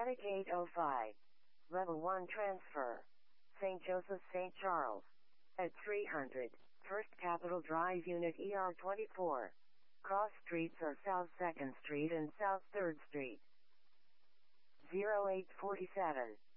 Static 805. Level 1 transfer. St. Joseph, St. Charles. At 300. First Capitol Drive Unit ER24. Cross streets are South 2nd Street and South 3rd Street. 0847.